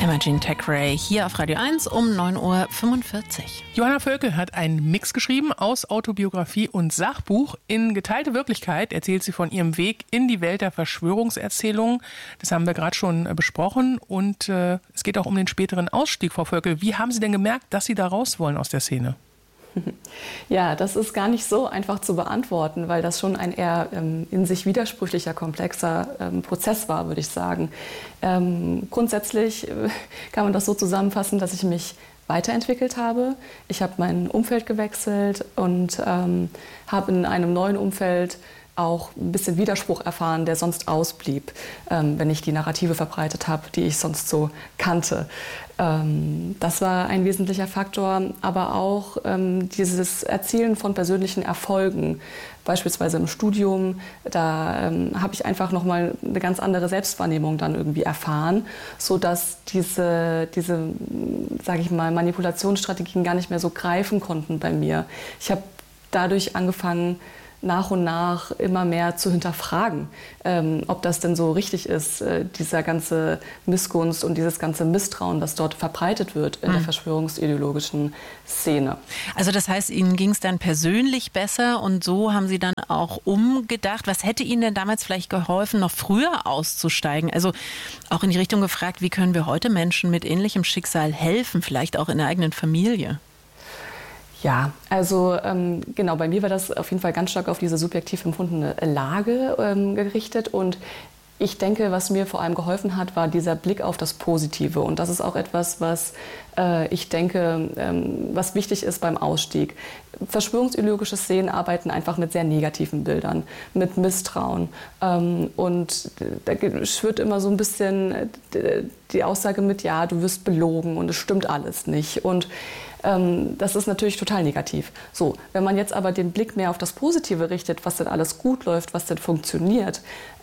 Imagine Thackeray hier auf Radio 1 um 9:45 Uhr. Johanna Völkel hat einen Mix geschrieben aus Autobiografie und Sachbuch. In Geteilte Wirklichkeit erzählt sie von ihrem Weg in die Welt der Verschwörungserzählungen. Das haben wir gerade schon besprochen. Und es geht auch um den späteren Ausstieg, Frau Völkel. Wie haben Sie denn gemerkt, dass Sie da raus wollen aus der Szene? Ja, das ist gar nicht so einfach zu beantworten, weil das schon ein eher in sich widersprüchlicher, komplexer Prozess war, würde ich sagen. Grundsätzlich kann man das so zusammenfassen, dass ich mich weiterentwickelt habe. Ich habe mein Umfeld gewechselt und habe in einem neuen Umfeld auch ein bisschen Widerspruch erfahren, der sonst ausblieb, wenn ich die Narrative verbreitet habe, die ich sonst so kannte. Das war ein wesentlicher Faktor, aber auch dieses Erzielen von persönlichen Erfolgen, beispielsweise im Studium. Da habe ich einfach nochmal eine ganz andere Selbstwahrnehmung dann irgendwie erfahren, sodass diese sage ich mal, Manipulationsstrategien gar nicht mehr so greifen konnten bei mir. Ich habe dadurch angefangen, nach und nach immer mehr zu hinterfragen, ob das denn so richtig ist, dieser ganze Missgunst und dieses ganze Misstrauen, das dort verbreitet wird in der verschwörungsideologischen Szene. Also das heißt, Ihnen ging es dann persönlich besser und so haben Sie dann auch umgedacht. Was hätte Ihnen denn damals vielleicht geholfen, noch früher auszusteigen? Also auch in die Richtung gefragt, wie können wir heute Menschen mit ähnlichem Schicksal helfen, vielleicht auch in der eigenen Familie? Ja, also genau, bei mir war das auf jeden Fall ganz stark auf diese subjektiv empfundene Lage gerichtet und ich denke, was mir vor allem geholfen hat, war dieser Blick auf das Positive und das ist auch etwas, was ich denke, was wichtig ist beim Ausstieg. Verschwörungsideologische Szenen arbeiten einfach mit sehr negativen Bildern, mit Misstrauen und da schwirrt immer so ein bisschen die Aussage mit, ja, du wirst belogen und es stimmt alles nicht und das ist natürlich total negativ. So, wenn man jetzt aber den Blick mehr auf das Positive richtet, was denn alles gut läuft, was denn funktioniert,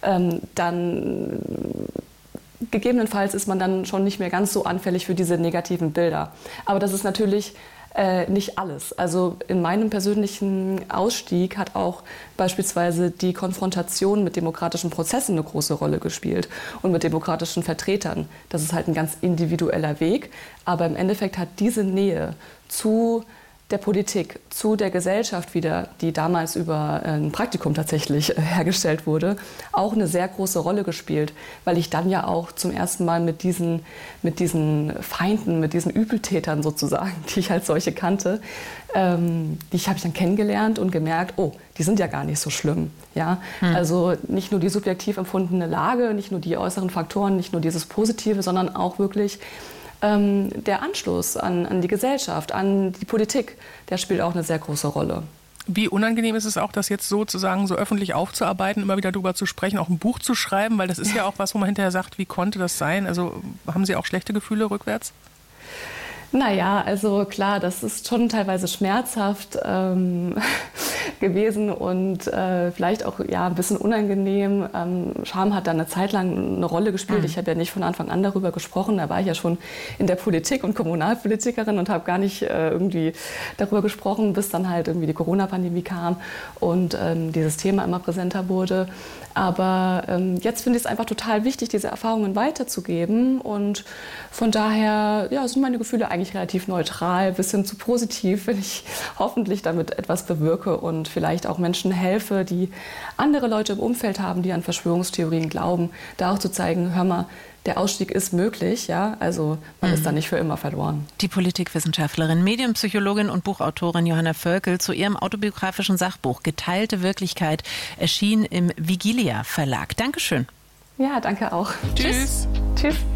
dann gegebenenfalls ist man dann schon nicht mehr ganz so anfällig für diese negativen Bilder. Aber das ist natürlich nicht alles. Also in meinem persönlichen Ausstieg hat auch beispielsweise die Konfrontation mit demokratischen Prozessen eine große Rolle gespielt und mit demokratischen Vertretern. Das ist halt ein ganz individueller Weg, aber im Endeffekt hat diese Nähe zu der Politik, zu der Gesellschaft wieder, die damals über ein Praktikum tatsächlich hergestellt wurde, auch eine sehr große Rolle gespielt, weil ich dann ja auch zum ersten Mal mit diesen Feinden, mit diesen Übeltätern sozusagen, die ich als solche kannte, die habe ich dann kennengelernt und gemerkt, oh, die sind ja gar nicht so schlimm. Ja? Also nicht nur die subjektiv empfundene Lage, nicht nur die äußeren Faktoren, nicht nur dieses Positive, sondern auch wirklich der Anschluss an die Gesellschaft, an die Politik, der spielt auch eine sehr große Rolle. Wie unangenehm ist es auch, das jetzt sozusagen so öffentlich aufzuarbeiten, immer wieder darüber zu sprechen, auch ein Buch zu schreiben, weil das ist ja auch was, wo man hinterher sagt, wie konnte das sein? Also haben Sie auch schlechte Gefühle rückwärts? Naja, also klar, das ist schon teilweise schmerzhaft gewesen und vielleicht auch ja, ein bisschen unangenehm. Scham hat da eine Zeit lang eine Rolle gespielt. Ich habe ja nicht von Anfang an darüber gesprochen. Da war ich ja schon in der Politik und Kommunalpolitikerin und habe gar nicht irgendwie darüber gesprochen, bis dann halt irgendwie die Corona-Pandemie kam und dieses Thema immer präsenter wurde. Aber jetzt finde ich es einfach total wichtig, diese Erfahrungen weiterzugeben und von daher ja, sind meine Gefühle eigentlich relativ neutral, bis hin zu positiv, wenn ich hoffentlich damit etwas bewirke und vielleicht auch Menschen helfe, die andere Leute im Umfeld haben, die an Verschwörungstheorien glauben, da auch zu zeigen, hör mal, der Ausstieg ist möglich, ja, also man ist da nicht für immer verloren. Die Politikwissenschaftlerin, Medienpsychologin und Buchautorin Johanna Völkel zu ihrem autobiografischen Sachbuch Geteilte Wirklichkeit erschien im Vigilia Verlag. Dankeschön. Ja, danke auch. Tschüss. Tschüss.